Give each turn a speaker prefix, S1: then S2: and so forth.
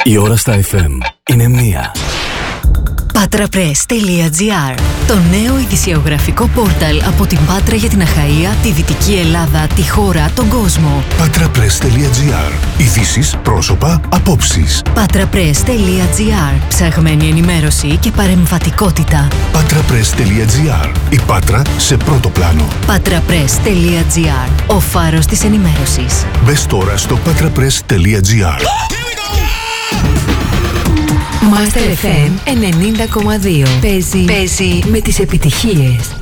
S1: Η ώρα στα FM είναι 1.
S2: Patrapress.gr, το νέο ειδησιογραφικό πόρταλ από την Πάτρα για την Αχαΐα, τη Δυτική Ελλάδα, τη χώρα, τον κόσμο.
S3: Patrapress.gr, ειδήσεις, πρόσωπα, απόψεις.
S2: Patrapress.gr, ψαγμένη ενημέρωση και παρεμβατικότητα.
S3: Patrapress.gr, η Πάτρα σε πρώτο πλάνο.
S2: Patrapress.gr, ο φάρος της ενημέρωσης.
S3: Μπες τώρα στο Patrapress.gr.
S2: Master FM 90,2. Παίζει με τις επιτυχίες.